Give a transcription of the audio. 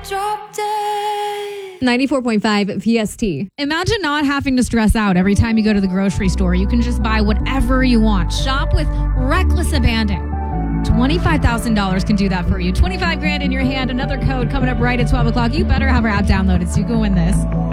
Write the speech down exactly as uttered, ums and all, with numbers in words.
Drop dead. ninety-four point five P S T. Imagine not having to stress out every time you go to the grocery store. You can just buy whatever you want. Shop with reckless abandon. twenty-five thousand dollars can do that for you. twenty-five grand in your hand. Another code coming up right at twelve o'clock. You better have our app downloaded so you can win this.